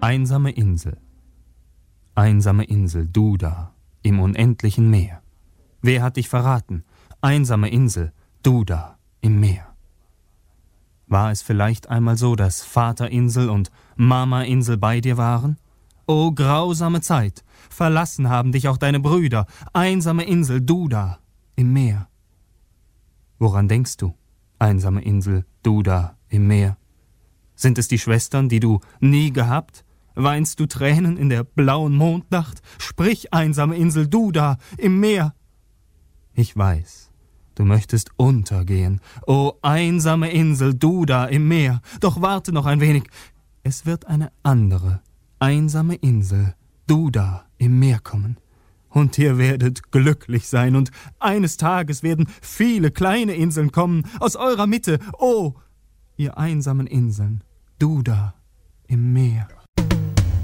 Einsame Insel. Einsame Insel, du da, im unendlichen Meer. Wer hat dich verraten? Einsame Insel, du da, im Meer. War es vielleicht einmal so, dass Vaterinsel und Mama-Insel bei dir waren? O grausame Zeit, verlassen haben dich auch deine Brüder, einsame Insel, du da, im Meer. Woran denkst du, einsame Insel, du da, im Meer? Sind es die Schwestern, die du nie gehabt? Weinst du Tränen in der blauen Mondnacht? Sprich, einsame Insel, du da, im Meer. Ich weiß, du möchtest untergehen, o einsame Insel, du da im Meer. Doch warte noch ein wenig, es wird eine andere, einsame Insel, du da im Meer kommen. Und ihr werdet glücklich sein, und eines Tages werden viele kleine Inseln kommen aus eurer Mitte, o ihr einsamen Inseln, du da im Meer.